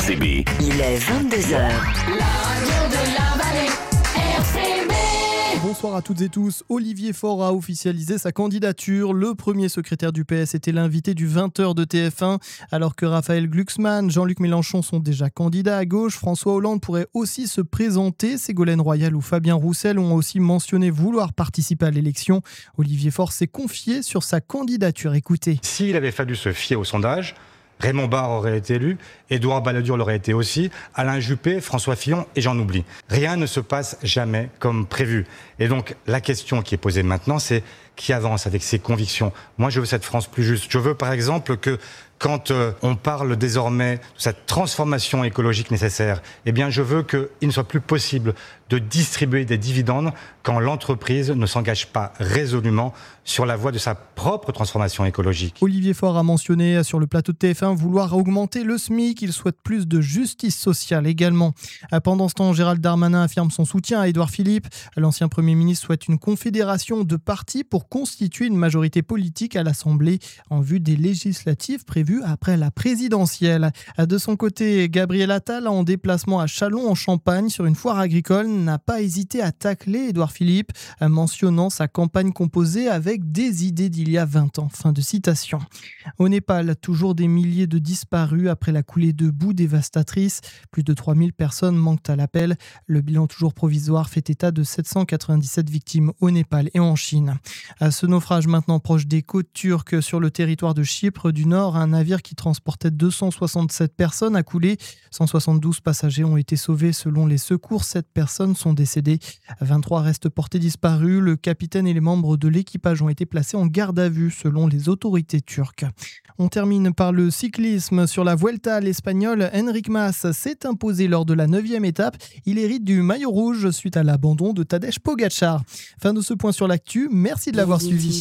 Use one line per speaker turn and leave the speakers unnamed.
RCB.
Il est 22h.
La radio de la vallée, RCB.
Bonsoir à toutes et tous. Olivier Faure a officialisé sa candidature. Le premier secrétaire du PS était l'invité du 20h de TF1. Alors que Raphaël Glucksmann, Jean-Luc Mélenchon sont déjà candidats à gauche, François Hollande pourrait aussi se présenter. Ségolène Royal ou Fabien Roussel ont aussi mentionné vouloir participer à l'élection. Olivier Faure s'est confié sur sa candidature. Écoutez.
S'il avait fallu se fier au sondage, Raymond Barre aurait été élu, Édouard Balladur l'aurait été aussi, Alain Juppé, François Fillon et j'en oublie. Rien ne se passe jamais comme prévu. Et donc la question qui est posée maintenant, c'est qui avance avec ses convictions. Moi, je veux cette France plus juste. Je veux par exemple que quand on parle désormais de cette transformation écologique nécessaire, eh bien je veux qu'il ne soit plus possible de distribuer des dividendes quand l'entreprise ne s'engage pas résolument sur la voie de sa propre transformation écologique.
Olivier Faure a mentionné sur le plateau de TF1 vouloir augmenter le SMIC. Il souhaite plus de justice sociale également. Pendant ce temps, Gérald Darmanin affirme son soutien à Édouard Philippe. L'ancien Premier ministre souhaite une confédération de partis pour constituer une majorité politique à l'Assemblée en vue des législatives prévues après la présidentielle. De son côté, Gabriel Attal, en déplacement à Châlons en Champagne sur une foire agricole, n'a pas hésité à tacler Édouard Philippe, mentionnant sa campagne composée avec des idées d'il y a 20 ans. Fin de citation. Au Népal, toujours des milliers de disparus après la coulée de boue dévastatrice. Plus de 3000 personnes manquent à l'appel. Le bilan toujours provisoire fait état de 797 victimes au Népal et en Chine. Ce naufrage maintenant proche des côtes turques sur le territoire de Chypre du Nord, un navire qui transportait 267 personnes a coulé. 172 passagers ont été sauvés selon les secours. 7 personnes sont décédées. 23 restent portés disparus. Le capitaine et les membres de l'équipage ont été placés en garde à vue selon les autorités turques. On termine par le cyclisme. Sur la Vuelta, l'Espagnol Enric Mas s'est imposé lors de la 9e étape. Il hérite du maillot rouge suite à l'abandon de Tadej Pogačar. Fin de ce point sur l'actu. Merci de l'avoir suivi.